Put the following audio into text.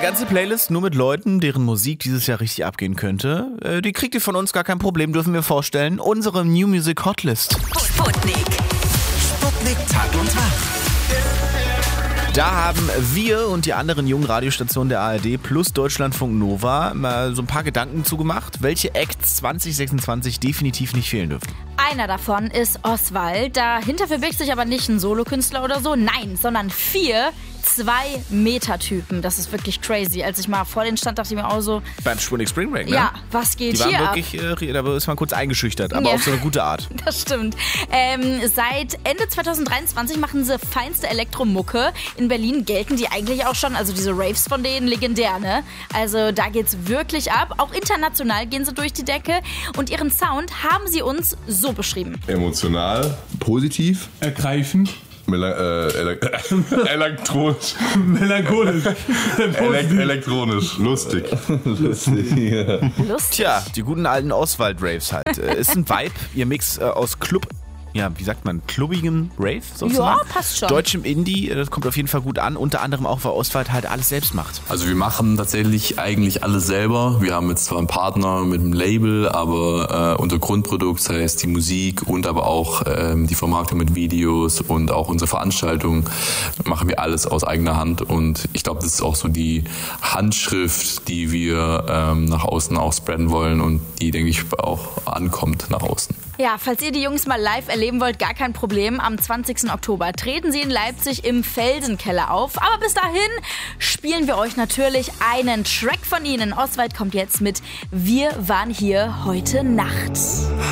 ganze Playlist nur mit Leuten, deren Musik dieses Jahr richtig abgehen könnte. Die kriegt ihr von uns, gar kein Problem, dürfen wir vorstellen. Unsere New Music Hotlist. Sputnik Tag und Tag. Da haben wir und die anderen jungen Radiostationen der ARD plus Deutschlandfunk Nova mal so ein paar Gedanken zugemacht, welche Acts 2026 definitiv nicht fehlen dürfen. Einer davon ist Oswald. Dahinter verbirgt sich aber nicht ein Solokünstler oder so, nein, sondern 4 2-Meter-Typen. Das ist wirklich crazy. Als ich mal vor denen stand, dachte ich mir auch so... Beim Sputnik Spring Break, ne? Ja, was geht die waren hier wirklich, da ist man kurz eingeschüchtert, aber Ja. auf so eine gute Art. Das stimmt. Seit Ende 2023 machen sie feinste Elektromucke. In Berlin gelten die eigentlich auch schon, also diese Raves von denen, legendär, ne? Also da geht's wirklich ab. Auch international gehen sie durch die Decke. Und ihren Sound haben sie uns so beschrieben. Emotional, positiv, Ergreifend. elektronisch, Melancholisch. elektronisch, lustig. Lustig. Tja, die guten alten Oswald-Raves halt. Ist ein Vibe, ihr Mix aus Club... Ja, wie sagt man, klubbigem Rave sozusagen? Ja, passt schon. Deutschem Indie, das kommt auf jeden Fall gut an. Unter anderem auch, weil Oswald halt alles selbst macht. Also wir machen tatsächlich eigentlich alles selber. Wir haben jetzt zwar einen Partner mit einem Label, aber unser Grundprodukt, das heißt die Musik und aber auch die Vermarktung mit Videos und auch unsere Veranstaltungen, machen wir alles aus eigener Hand. Und ich glaube, das ist auch so die Handschrift, die wir nach außen auch spreaden wollen und die, denke ich, auch ankommt nach außen. Ja, falls ihr die Jungs mal live erleben wollt, gar kein Problem. Am 20. Oktober treten sie in Leipzig im Felsenkeller auf. Aber bis dahin spielen wir euch natürlich einen Track von ihnen. Oswald kommt jetzt mit Wir waren hier heute Nacht.